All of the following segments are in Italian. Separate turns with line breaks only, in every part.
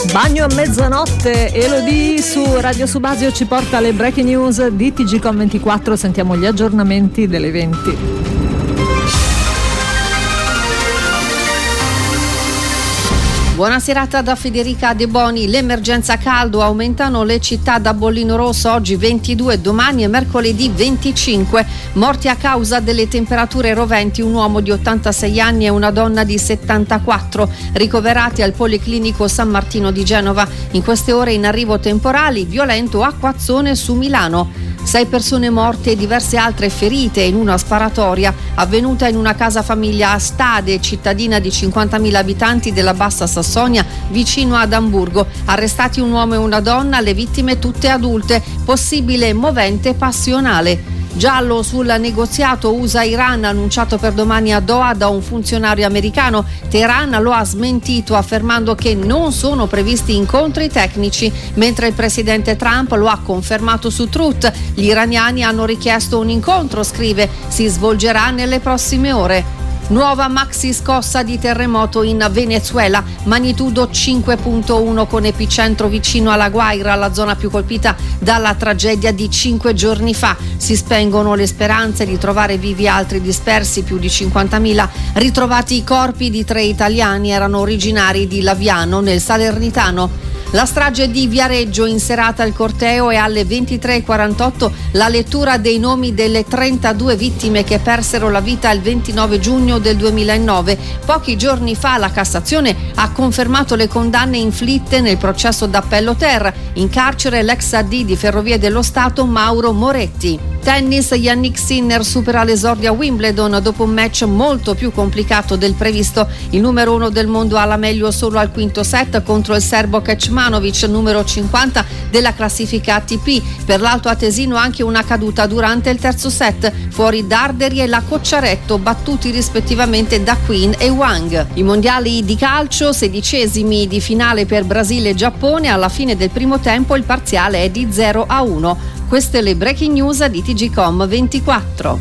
Bagno a mezzanotte, Elodie su Radio Subasio ci porta alle breaking news di TGcom24. Sentiamo gli aggiornamenti delle 20.
Buona serata da Federica De Boni. L'emergenza caldo, aumentano le città da bollino rosso, oggi 22, domani e mercoledì 25. Morti a causa delle temperature roventi, un uomo di 86 anni e una donna di 74, ricoverati al Policlinico San Martino di Genova. In queste ore in arrivo temporali, violento acquazzone su Milano. 6 persone morte e diverse altre ferite in una sparatoria avvenuta in una casa famiglia a Stade, cittadina di 50.000 abitanti della Bassa Sassonia, vicino ad Amburgo. Arrestati un uomo e una donna, le vittime tutte adulte. Possibile movente passionale. Giallo sul negoziato USA-Iran annunciato per domani a Doha da un funzionario americano. Teheran lo ha smentito affermando che non sono previsti incontri tecnici, mentre il presidente Trump lo ha confermato su Truth. Gli iraniani hanno richiesto un incontro, scrive, si svolgerà nelle prossime ore. Nuova maxi scossa di terremoto in Venezuela, magnitudo 5.1 con epicentro vicino alla Guaira, la zona più colpita dalla tragedia di 5 giorni fa. Si spengono le speranze di trovare vivi altri dispersi, più di 50.000. Ritrovati i corpi di 3 italiani, erano originari di Laviano nel Salernitano. La strage di Viareggio, in serata il corteo e alle 23:48 la lettura dei nomi delle 32 vittime che persero la vita il 29 giugno del 2009. Pochi giorni fa la Cassazione ha confermato le condanne inflitte nel processo d'appello Ter. In carcere l'ex AD di Ferrovie dello Stato Mauro Moretti. Tennis, Yannick Sinner supera l'esordio a Wimbledon dopo un match molto più complicato del previsto. Il numero 1 del mondo ha la meglio solo al quinto set contro il serbo Kecmanovic, numero 50 della classifica ATP. Per l'alto atesino anche una caduta durante il terzo set. Fuori Darderi e la Cocciaretto, battuti rispettivamente da Queen e Wang. I mondiali di calcio, 16esimi di finale per Brasile e Giappone. Alla fine del primo tempo il parziale è di 0-1. Queste le breaking news di TGcom24.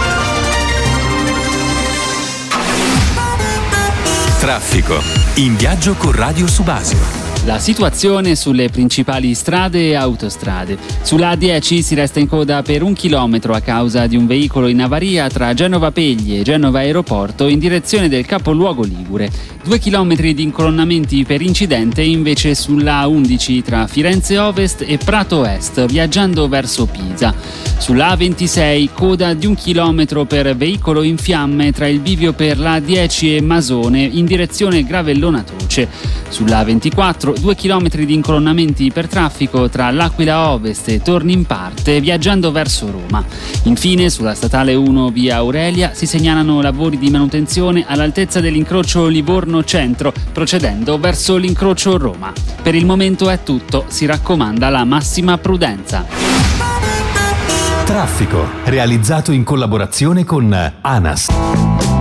Traffico. In viaggio con Radio Subasio.
La situazione sulle principali strade e autostrade. Sulla A10 si resta in coda per 1 chilometro a causa di un veicolo in avaria tra Genova Pegli e Genova Aeroporto in direzione del capoluogo ligure. 2 chilometri di incolonnamenti per incidente invece sulla A11 tra Firenze Ovest e Prato Est, viaggiando verso Pisa. Sulla A26 coda di 1 chilometro per veicolo in fiamme tra il bivio per la A10 e Masone in direzione Gravellona Toce. Sulla A24 2 chilometri di incolonnamenti per traffico tra l'Aquila Ovest e Torni in Parte, viaggiando verso Roma. Infine sulla statale 1 via Aurelia si segnalano lavori di manutenzione all'altezza dell'incrocio Livorno Centro, procedendo verso l'incrocio Roma. Per il momento è tutto, si raccomanda la massima prudenza.
Traffico, realizzato in collaborazione con ANAS.